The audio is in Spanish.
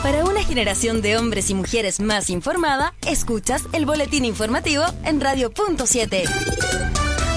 Para una generación de hombres y mujeres más informada, escuchas el boletín informativo en Radio Punto 7.